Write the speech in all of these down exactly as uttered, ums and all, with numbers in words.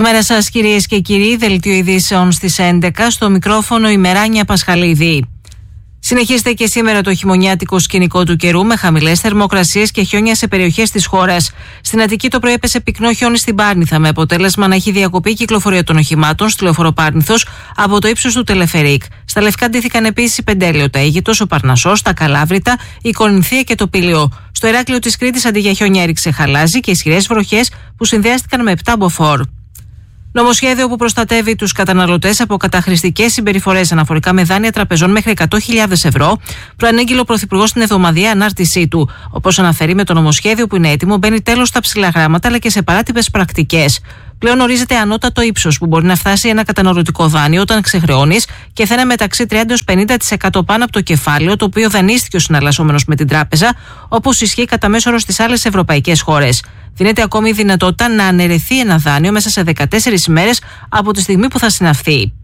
Καλημέρα σας κυρίες και κύριοι, δελτίο ειδήσεων στις έντεκα, στο μικρόφωνο η Μεράνια Πασχαλίδη. Συνεχίζεται και σήμερα το χειμωνιάτικο σκηνικό του καιρού με χαμηλές θερμοκρασίες και χιόνια σε περιοχές της χώρας. Στην Αττική το πρωί έπεσε πυκνό χιόνι στην Πάρνηθα, με αποτέλεσμα να έχει διακοπεί η κυκλοφορία των οχημάτων στη λεωφόρο Πάρνηθος από το ύψος του Τελεφερίκ. Στα Λευκά ντύθηκαν επίσης η Πεντέλειο, τα Αίγυπτος, ο Παρνασσός, τα Καλάβρητα, η Κορινθία και το Πήλιο. Στο Ηράκλειο της Κρήτης αντί για χιόνια έριξε χαλάζι και ισχυρές βροχές που συνδυάστηκαν με επτά μποφόρ. Νομοσχέδιο που προστατεύει τους καταναλωτές από καταχρηστικές συμπεριφορές αναφορικά με δάνεια τραπεζών μέχρι εκατό χιλιάδες ευρώ, προανήγγειλε ο Πρωθυπουργός στην εβδομαδιαία ανάρτησή του. Όπως αναφέρει, με το νομοσχέδιο που είναι έτοιμο, μπαίνει τέλος στα ψηλά γράμματα αλλά και σε παράτυπες πρακτικές. Πλέον ορίζεται ανώτατο ύψος που μπορεί να φτάσει ένα καταναλωτικό δάνειο όταν ξεχρεώνεις και θα είναι μεταξύ τριάντα έως πενήντα τοις εκατό πάνω από το κεφάλαιο το οποίο δανείστηκε ο συναλλασσόμενος με την τράπεζα, όπως ισχύει κατά μέσο όρο στις άλλες ευρωπαϊκές χώρες. Δίνεται ακόμη η δυνατότητα να αναιρεθεί ένα δάνειο μέσα σε δεκατέσσερις ημέρες από τη στιγμή που θα συναυθεί.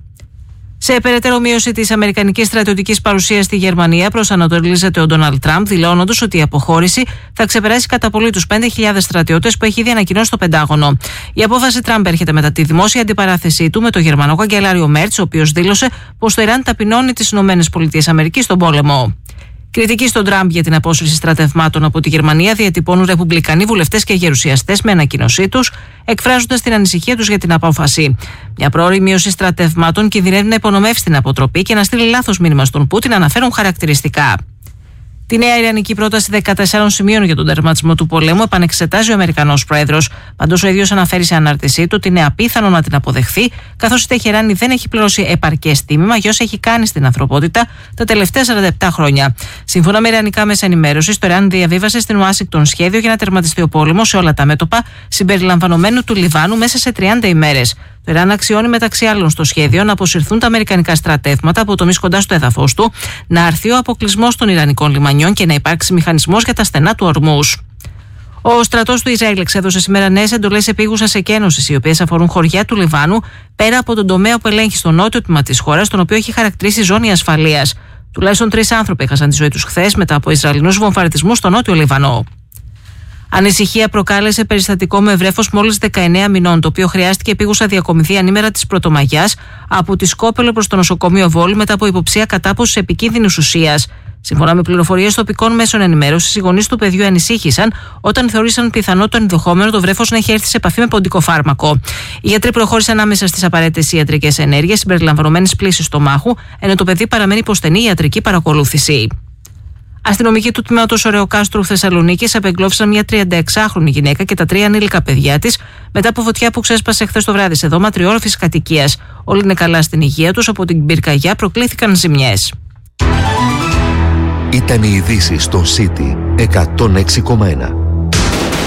Σε περαιτέρω μείωση της αμερικανικής στρατιωτικής παρουσίας στη Γερμανία, προσανατολίζεται ο Ντόναλντ Τραμπ, δηλώνοντας ότι η αποχώρηση θα ξεπεράσει κατά πολύ τους πέντε χιλιάδες στρατιώτες που έχει ήδη ανακοινώσει το Πεντάγωνο. Η απόφαση Τραμπ έρχεται μετά τη δημόσια αντιπαράθεσή του με τον Γερμανό καγκελάριο Μέρτς, ο οποίος δήλωσε πως το Ιράν ταπεινώνει τις ΗΠΑ στον πόλεμο. Κριτική στον Τραμπ για την απόσυρση στρατευμάτων από τη Γερμανία διατυπώνουν ρεπουμπλικανοί βουλευτές και γερουσιαστές με ανακοίνωσή τους, εκφράζοντας την ανησυχία τους για την απόφαση. Μια πρόωρη μείωση στρατευμάτων κινδυνεύει να υπονομεύσει την αποτροπή και να στείλει λάθος μήνυμα στον Πούτιν, αναφέρουν χαρακτηριστικά. Τη νέα ιρανική πρόταση δεκατεσσάρων σημείων για τον τερματισμό του πολέμου επανεξετάζει ο Αμερικανός Πρόεδρος. Πάντως, ο ίδιος αναφέρει σε ανάρτησή του ότι είναι απίθανο να την αποδεχθεί, καθώς η Τεχεράνη δεν έχει πληρώσει επαρκές τίμημα για όσα έχει κάνει στην ανθρωπότητα τα τελευταία σαράντα επτά χρόνια. Σύμφωνα με ιρανικά μέσα ενημέρωσης, το Ιράν διαβίβασε στην Ουάσιγκτον σχέδιο για να τερματιστεί ο πόλεμος σε όλα τα μέτωπα, συμπεριλαμβανομένου του Λιβάνου, μέσα σε τριάντα ημέρες. Το Ιράν αξιώνει μεταξύ άλλων στο σχέδιο να αποσυρθούν τα αμερικανικά στρατεύματα από τομείς κοντά στο έδαφος του, να αρθεί ο αποκλεισμός των Ιρανικών λιμανιών και να υπάρξει μηχανισμός για τα στενά του Ορμούζ. Ο στρατός του Ισραήλ εξέδωσε σήμερα νέες εντολές επίγουσας εκένωσης, οι οποίες αφορούν χωριά του Λιβάνου πέρα από τον τομέα που ελέγχει στο νότιο τμήμα της χώρας, τον οποίο έχει χαρακτηρίσει ζώνη ασφαλείας. Τουλάχιστον τρεις άνθρωποι έχασαν τη ζωή τους χθες μετά από Ισραηλινούς βομβαρδισμούς στο νότιο Λιβανό. Ανησυχία προκάλεσε περιστατικό με βρέφος μόλις δεκαεννέα μηνών, το οποίο χρειάστηκε επίγουσα διακομιδή ανήμερα της Πρωτομαγιάς από τη Σκόπελο προς το νοσοκομείο Βόλου μετά από υποψία κατάποσης επικίνδυνης ουσίας. Σύμφωνα με πληροφορίες τοπικών μέσων ενημέρωσης, οι γονείς του παιδιού ανησύχησαν όταν θεώρησαν πιθανό το ενδεχόμενο το βρέφος να έχει έρθει σε επαφή με ποντικό φάρμακο. Οι γιατροί προχώρησαν άμεσα στις απαραίτητες ιατρικές ενέργειες συμπεριλαμβανομένης πλύσης στομάχου, ενώ το παιδί παραμένει υπό στενή ιατρική παρακολούθηση. Αστυνομικοί του τμήματος Ωρεοκάστρου Θεσσαλονίκης απεγκλώβησαν μια τριανταεξάχρονη γυναίκα και τα τρία ανήλικα παιδιά της μετά από φωτιά που ξέσπασε χθες το βράδυ σε δώμα τριόροφης κατοικίας. Όλοι είναι καλά στην υγεία τους, από την πυρκαγιά προκλήθηκαν ζημιές. Ήταν οι ειδήσεις στο City εκατόν έξι κόμμα ένα.